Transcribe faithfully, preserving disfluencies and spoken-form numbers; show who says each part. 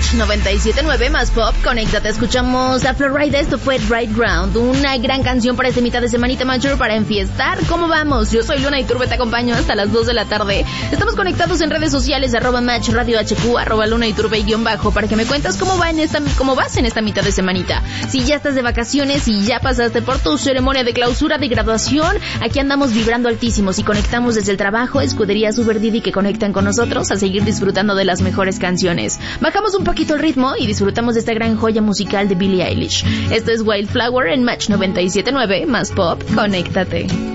Speaker 1: Match noventa y siete punto nueve más pop. Conéctate, escuchamos a Florida. Esto fue Right Round, una gran canción para esta mitad de semanita mayor para enfiestar. ¿Cómo vamos? Yo soy Luna Iturbe, te acompaño hasta las dos de la tarde. Estamos conectados en redes sociales, arroba Match Radio H Q, arroba Luna Iturbe guión bajo, para que me cuentas cómo va en esta, cómo vas en esta mitad de semanita. Si ya estás de vacaciones, si ya pasaste por tu ceremonia de clausura, de graduación, aquí andamos vibrando altísimos y conectamos desde el trabajo, escuderías Uber Didi que conectan con nosotros a seguir disfrutando de las mejores canciones. Bajamos un poquito el ritmo y disfrutamos de esta gran joya musical de Billie Eilish. Esto es Wildflower en Match noventa y siete punto nueve más pop. Conéctate.